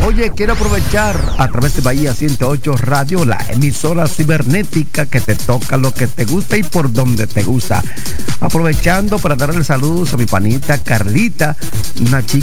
Oye, quiero aprovechar a través de Bahía 108 Radio, la emisora cibernética que te toca lo que te gusta y por donde te gusta. Aprovechando para darle saludos a mi panita Carlita, una chica